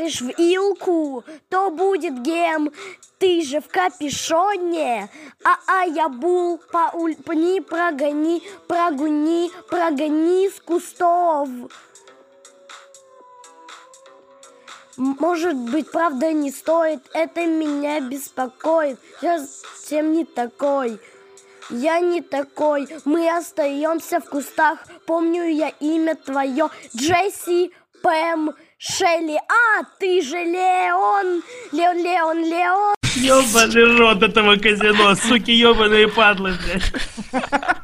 играешь в Илку, то будет гем. Ты же в капюшоне. Я бул, пни, прогони с кустов. Может быть, правда не стоит, это меня беспокоит. Я совсем не такой. Я не такой, мы остаемся в кустах. Помню я имя твое, Джесси, Пэм, Шелли. Ты же Леон. Ёбаный рот этого казино, суки, ёбаные падлы, блядь.